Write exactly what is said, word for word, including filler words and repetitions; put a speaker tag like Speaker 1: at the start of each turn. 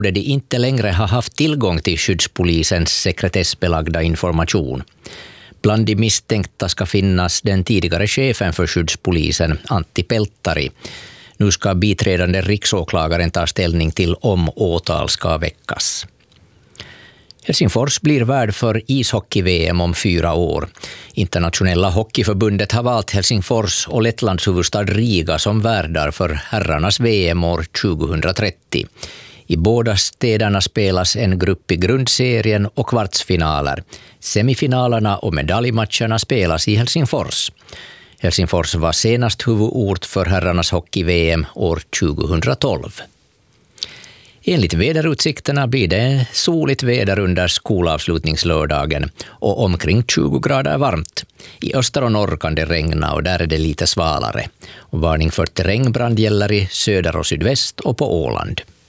Speaker 1: borde de inte längre ha haft tillgång till skyddspolisens sekretessbelagda information. Bland de misstänkta ska finnas den tidigare chefen för skyddspolisen, Antti Pelttari. Nu ska biträdande riksåklagaren ta ställning till om åtal ska väckas. Helsingfors blir värd för ishockey-V M om fyra år. Internationella hockeyförbundet har valt Helsingfors och Lettlands huvudstad Riga som värdar för herrarnas V M år tjugohundratrettio. I båda städerna spelas en grupp i grundserien och kvartsfinaler. Semifinalerna och medaljmatcherna spelas i Helsingfors. Helsingfors var senast huvudort för herrarnas hockey-V M år tjugohundratolv. Enligt väderutsikterna blir det soligt väder under skolavslutningslördagen och omkring tjugo grader varmt. I öster och norr kan det regna och där är det lite svalare. Och varning för terrängbrand gäller i söder och sydväst och på Åland.